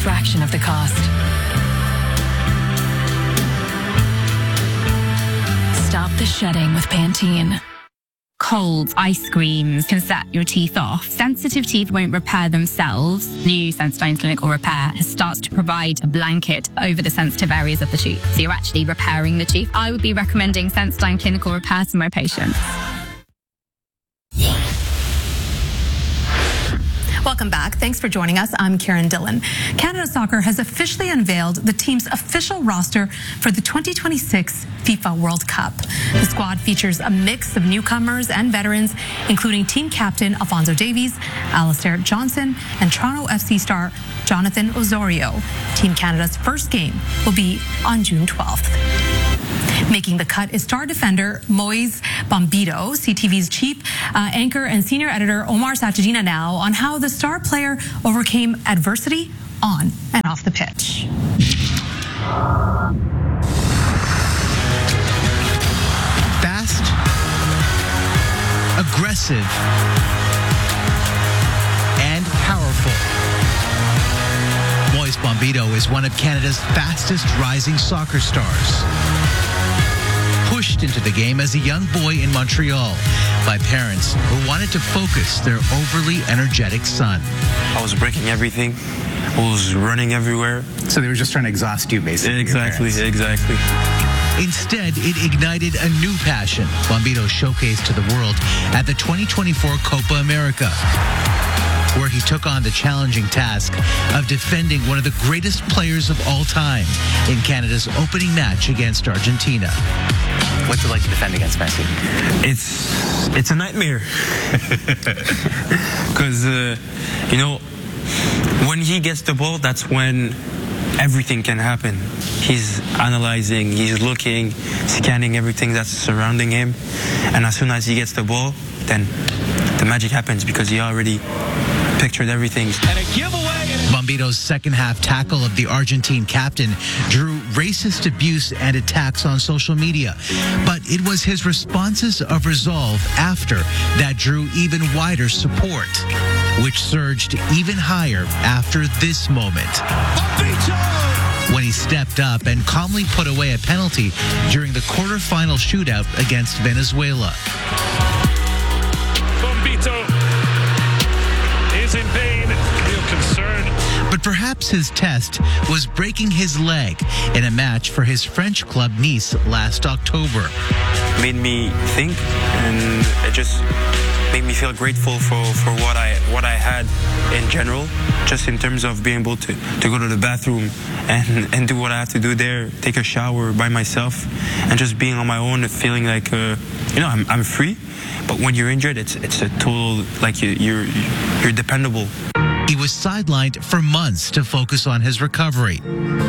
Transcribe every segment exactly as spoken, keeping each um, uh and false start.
fraction of the cost. Stop the shedding with Pantene. Colds, ice creams can set your teeth off. Sensitive teeth won't repair themselves. New Sensodyne Clinical Repair starts to provide a blanket over the sensitive areas of the tooth. So you're actually repairing the tooth. I would be recommending Sensodyne Clinical Repair to my patients. Welcome back. Thanks for joining us. I'm Karen Dillon. Canada Soccer has officially unveiled the team's official roster for the twenty twenty-six FIFA World Cup. The squad features a mix of newcomers and veterans, including team captain Alphonso Davies, Alistair Johnson, and Toronto F C star Jonathan Osorio. Team Canada's first game will be on June twelfth. Making the cut is star defender Moise Bombito. C T V's chief uh, anchor and senior editor Omar Sachedina now on how the star player overcame adversity on and off the pitch. Fast, aggressive, and powerful. Moise Bombito is one of Canada's fastest rising soccer stars. Pushed into the game as a young boy in Montreal by parents who wanted to focus their overly energetic son. I was breaking everything. I was running everywhere. So they were just trying to exhaust you, basically. Exactly, exactly. Instead, it ignited a new passion Bombito showcased to the world at the twenty twenty-four Copa America, where he took on the challenging task of defending one of the greatest players of all time in Canada's opening match against Argentina. What's it like to defend against Messi? It's it's a nightmare. Because, uh, you know, when he gets the ball, that's when everything can happen. He's analyzing, he's looking, scanning everything that's surrounding him. And as soon as he gets the ball, then the magic happens because he already pictured everything. And a giveaway. Bombito's second half tackle of the Argentine captain drew racist abuse and attacks on social media. But it was his responses of resolve after that drew even wider support, which surged even higher after this moment. Bombito! When he stepped up and calmly put away a penalty during the quarterfinal shootout against Venezuela. Bombito is in pain, real concern. But perhaps his test was breaking his leg in a match for his French club Nice last October. Made me think, and it just made me feel grateful for, for what I what I had in general, just in terms of being able to, to go to the bathroom and, and do what I have to do there, take a shower by myself, and just being on my own, feeling like, uh, you know, I'm, I'm free. But when you're injured, it's it's a total, like you, you're you're dependable. He was sidelined for months to focus on his recovery.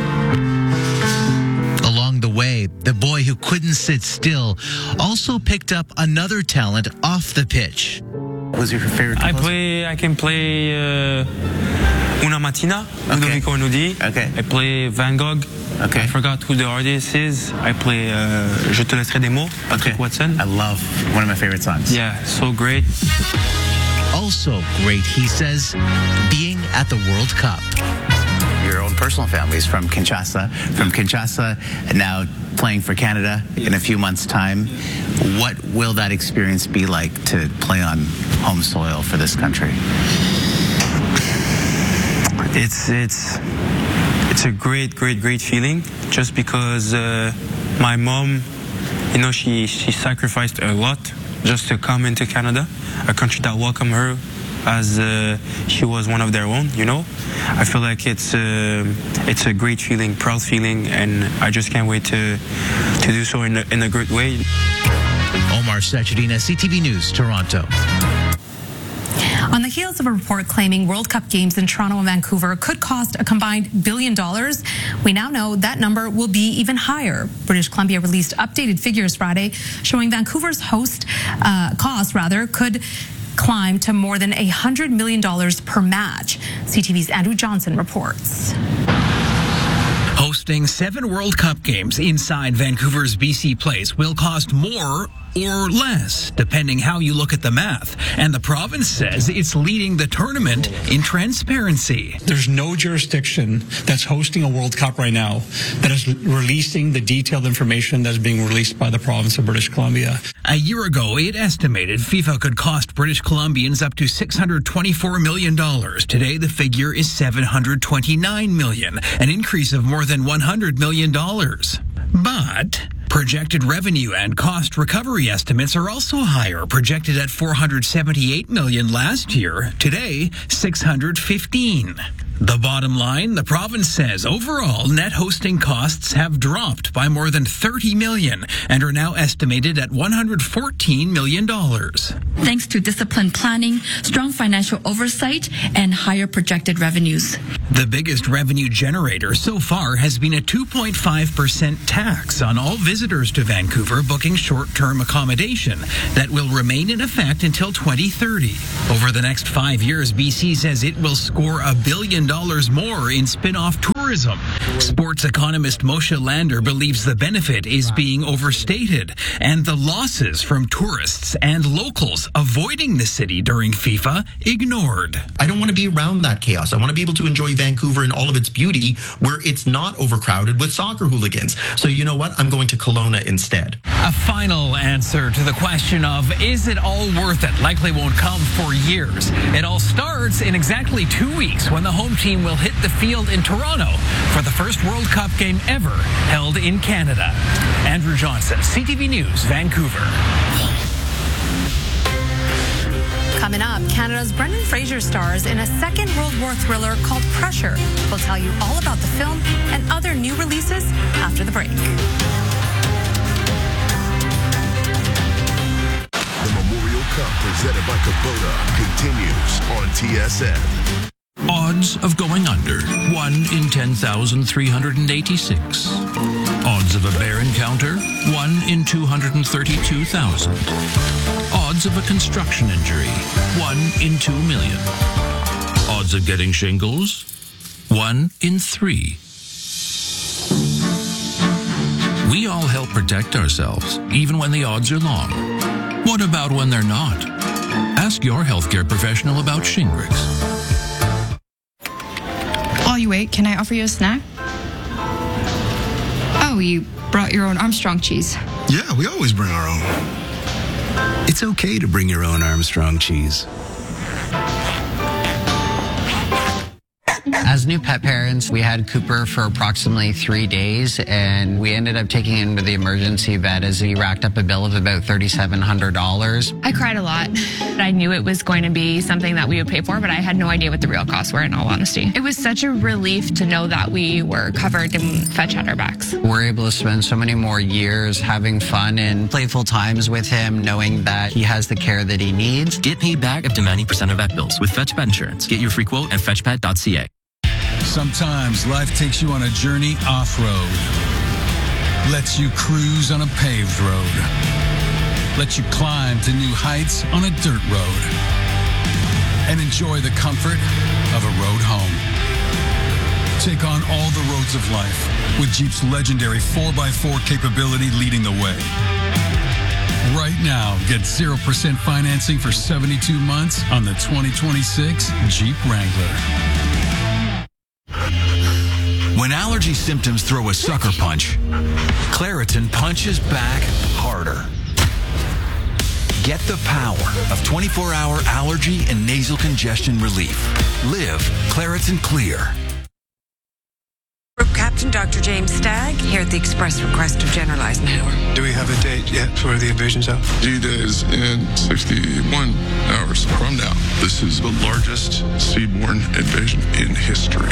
Along the way, the boy who couldn't sit still also picked up another talent off the pitch. What was your favorite composer? I play, I can play uh, Una Mattina, Ludovico Einaudi. Okay. I play Van Gogh. Okay. I forgot who the artist is. I play uh, Je te laisserai des mots, Patrick Okay. Watson. I love one of my favorite songs. Yeah, so great. Also great, he says, being at the World Cup. Your own personal family is from Kinshasa. From Kinshasa, and now playing for Canada in a few months' time. What will that experience be like to play on home soil for this country? It's it's it's a great, great, great feeling. Just because uh, my mom, you know, she she sacrificed a lot just to come into Canada, a country that welcomed her as uh, she was one of their own, you know. I feel like it's uh, it's a great feeling, proud feeling, and I just can't wait to to do so in a, in a great way. Omar Sachedina, C T V News, Toronto. On the heels of a report claiming World Cup games in Toronto and Vancouver could cost a combined billion dollars, we now know that number will be even higher. British Columbia released updated figures Friday showing Vancouver's host uh, cost rather could climb to more than one hundred million dollars per match. C T V's Andrew Johnson reports. Host hosting seven World Cup games inside Vancouver's B C Place will cost more or less, depending how you look at the math. And the province says it's leading the tournament in transparency. There's no jurisdiction that's hosting a World Cup right now that is releasing the detailed information that's being released by the province of British Columbia. A year ago, it estimated FIFA could cost British Columbians up to six hundred twenty-four million dollars. Today, the figure is seven hundred twenty-nine million dollars, an increase of more than one hundred million dollars. But projected revenue and cost recovery estimates are also higher, projected at four hundred seventy-eight million dollars last year. Today, six hundred fifteen. The bottom line, the province says overall net hosting costs have dropped by more than thirty million dollars and are now estimated at one hundred fourteen million dollars. Thanks to disciplined planning, strong financial oversight, and higher projected revenues. The biggest revenue generator so far has been a two point five percent tax on all visitors to Vancouver booking short-term accommodation that will remain in effect until twenty thirty. Over the next five years, B C says it will score a billion dollars more in spin-off tourism. Sports economist Moshe Lander believes the benefit is being overstated and the losses from tourists and locals avoiding the city during FIFA ignored. I don't want to be around that chaos. I want to be able to enjoy Vancouver in all of its beauty where it's not overcrowded with soccer hooligans. So you know what? I'm going to Kelowna instead. A final answer to the question of, is it all worth it? Likely won't come for years. It all starts in exactly two weeks when the home team will hit the field in Toronto for the first World Cup game ever held in Canada. Andrew Johnson, C T V News, Vancouver. Coming up, Canada's Brendan Fraser stars in a second World War thriller called Pressure. We'll tell you all about the film and other new releases after the break. The Memorial Cup presented by Kubota continues on T S N. Odds of going under, one in ten thousand three hundred eighty-six. Odds of a bear encounter, one in two hundred thirty-two thousand. Odds of a construction injury, one in two million. Odds of getting shingles, one in three. We all help protect ourselves, even when the odds are long. What about when they're not? Ask your healthcare professional about Shingrix. While you wait, can I offer you a snack? Oh, you brought your own Armstrong cheese. Yeah, we always bring our own. It's okay to bring your own Armstrong cheese. As new pet parents, we had Cooper for approximately three days, and we ended up taking him to the emergency vet as he racked up a bill of about three thousand seven hundred dollars. I cried a lot. I knew it was going to be something that we would pay for, but I had no idea what the real costs were, in all honesty. It was such a relief to know that we were covered and Fetch had our backs. We're able to spend so many more years having fun and playful times with him, knowing that he has the care that he needs. Get paid back up to ninety percent of vet bills with Fetch Pet Insurance. Get your free quote at fetch pet dot c a. Sometimes life takes you on a journey off-road, lets you cruise on a paved road, lets you climb to new heights on a dirt road, and enjoy the comfort of a road home. Take on all the roads of life with Jeep's legendary four by four capability leading the way. Right now, get zero percent financing for seventy-two months on the twenty twenty-six Jeep Wrangler. When allergy symptoms throw a sucker punch, Claritin punches back harder. Get the power of twenty-four hour allergy and nasal congestion relief. Live Claritin Clear. Group Captain Doctor James Stagg here at the express request of General Eisenhower. Do we have a date yet for the invasion zone? D-Day is in sixty-one hours from now. This is the largest seaborne invasion in history.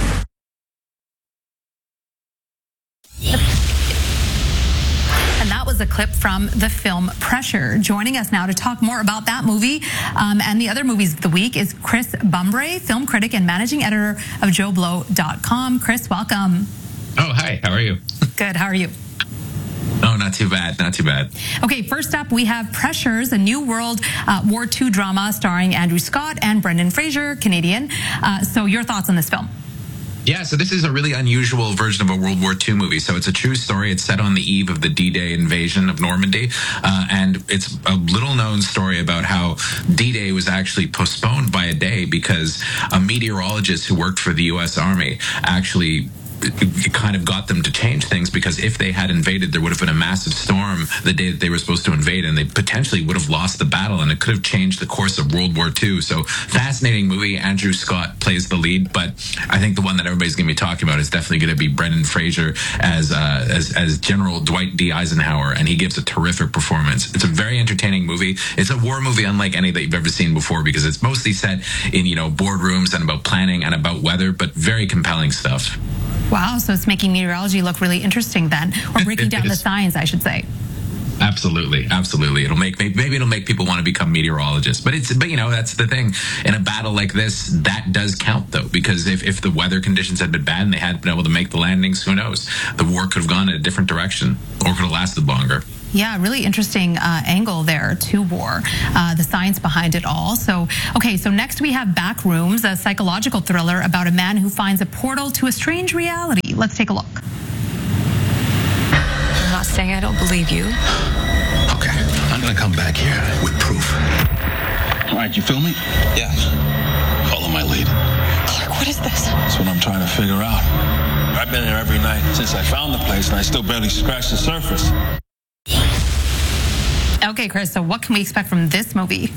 And that was a clip from the film Pressure. Joining us now to talk more about that movie um, and the other movies of the week is Chris Bumbray, film critic and managing editor of Joe Blow dot com. Chris, welcome. Oh, hi. How are you? Good. How are you? Oh, not too bad. Not too bad. Okay, first up, we have Pressures, a new World uh, War Two drama starring Andrew Scott and Brendan Fraser, Canadian. Uh, so your thoughts on this film? Yeah, so this is a really unusual version of a World War Two movie. So it's a true story. It's set on the eve of the D-Day invasion of Normandy. Uh, and it's a little-known story about how D-Day was actually postponed by a day because a meteorologist who worked for the U S Army actually it kind of got them to change things, because if they had invaded, there would have been a massive storm the day that they were supposed to invade, and they potentially would have lost the battle, and it could have changed the course of World War Two. So fascinating movie. Andrew Scott plays the lead, but I think the one that everybody's going to be talking about is definitely going to be Brendan Fraser as, uh, as as General Dwight D. Eisenhower, and he gives a terrific performance. It's a very entertaining movie. It's a war movie unlike any that you've ever seen before, because it's mostly set in, you know, boardrooms and about planning and about weather, but very compelling stuff. Wow, so it's making meteorology look really interesting then, or breaking down the science, I should say. Absolutely, absolutely. It'll make maybe it'll make people want to become meteorologists. But it's but you know that's the thing. In a battle like this, that does count though, because if if the weather conditions had been bad and they hadn't been able to make the landings, who knows? The war could have gone in a different direction, or could have lasted longer. Yeah, really interesting uh, angle there to war, uh, the science behind it all. So, okay, so next we have Backrooms, a psychological thriller about a man who finds a portal to a strange reality. Let's take a look. I'm not saying I don't believe you. Okay, I'm gonna come back here with proof. All right, you feel me? Yeah. Follow my lead. Clark, what is this? That's what I'm trying to figure out. I've been there every night since I found the place, and I still barely scratched the surface. Okay, Chris, so what can we expect from this movie?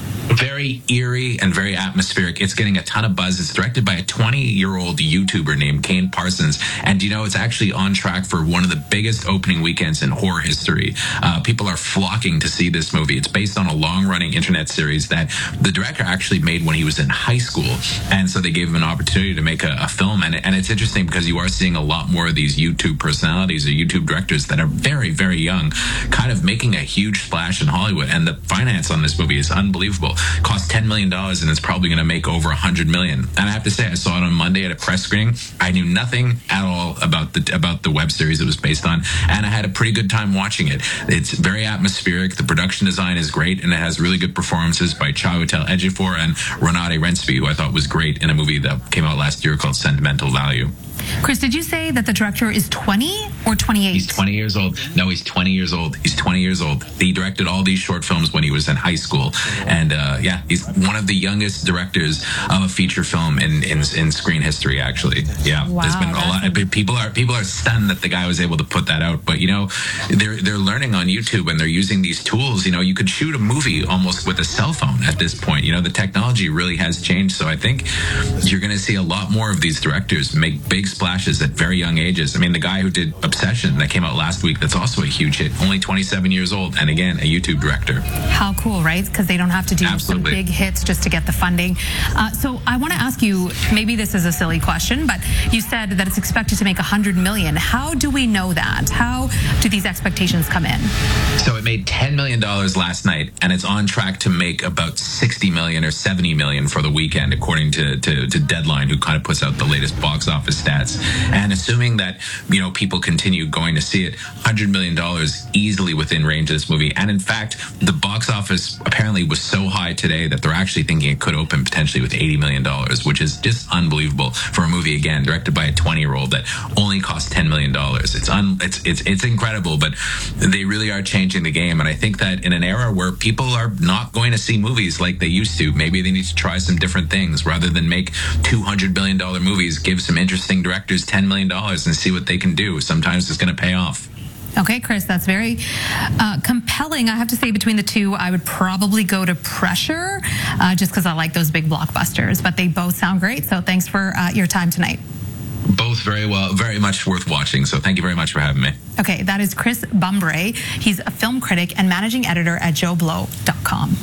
Very eerie and very atmospheric. It's getting a ton of buzz. It's directed by a twenty-year-old YouTuber named Kane Parsons. And, you know, it's actually on track for one of the biggest opening weekends in horror history. Uh, people are flocking to see this movie. It's based on a long-running internet series that the director actually made when he was in high school. And so they gave him an opportunity to make a, a film. And, and it's interesting because you are seeing a lot more of these YouTube personalities or YouTube directors that are very, very young, kind of making a huge splash in Hollywood. And the finance on this movie is unbelievable. Cost ten million dollars, and it's probably going to make over one hundred million dollars. And I have to say, I saw it on Monday at a press screening. I knew nothing at all about the about the web series it was based on, and I had a pretty good time watching it. It's very atmospheric. The production design is great, and it has really good performances by Chiwetel Ejiofor and Renate Reinsve, who I thought was great in a movie that came out last year called Sentimental Value. Chris, did you say that the director is twenty or twenty-eight? He's twenty years old. No, he's twenty years old. He's twenty years old. He directed all these short films when he was in high school. And uh, yeah, he's one of the youngest directors of a feature film in, in, in screen history, actually. Yeah, wow, there's been a lot. Of, people are people are stunned that the guy was able to put that out. But, you know, they're, they're learning on YouTube, and they're using these tools. You know, you could shoot a movie almost with a cell phone at this point. You know, the technology really has changed. So I think you're going to see a lot more of these directors make big splashes at very young ages. I mean, the guy who did Obsession that came out last week, that's also a huge hit, only twenty-seven years old, and again, a YouTube director. How cool, right? Because they don't have to do Absolutely. some big hits just to get the funding. Uh, so I want to ask you, maybe this is a silly question, but you said that it's expected to make one hundred million dollars. How do we know that? How do these expectations come in? So it made ten million dollars last night, and it's on track to make about sixty million dollars or seventy million dollars for the weekend, according to, to, to Deadline, who kind of puts out the latest box office stats. And assuming that, you know, people continue going to see it, one hundred million dollars easily within range of this movie. And in fact, the box office apparently was so high today that they're actually thinking it could open potentially with eighty million dollars, which is just unbelievable for a movie, again, directed by a twenty-year-old that only cost ten million dollars. It's, un, it's, it's, it's incredible, but they really are changing the game. And I think that in an era where people are not going to see movies like they used to, maybe they need to try some different things rather than make two hundred million dollars movies, give some interesting directors ten million dollars and see what they can do. Sometimes it's going to pay off. Okay, Chris, that's very uh, compelling. I have to say, between the two, I would probably go to Pressure, uh, just because I like those big blockbusters. But they both sound great, so thanks for uh, your time tonight. Both very well, very much worth watching, so thank you very much for having me. Okay, that is Chris Bumbray. He's a film critic and managing editor at joe blow dot com.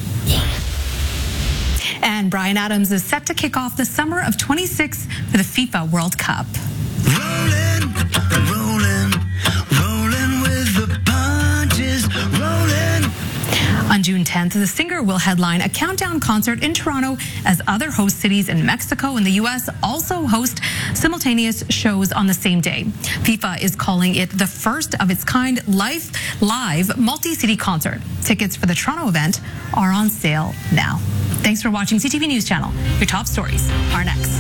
And Bryan Adams is set to kick off the summer of twenty-six for the FIFA World Cup. Rolling, rolling, rolling with the punches, rolling. On June tenth, the singer will headline a countdown concert in Toronto as other host cities in Mexico and the U S also host simultaneous shows on the same day. FIFA is calling it the first of its kind live, live multi-city concert. Tickets for the Toronto event are on sale now. Thanks for watching C T V News Channel. Your top stories are next.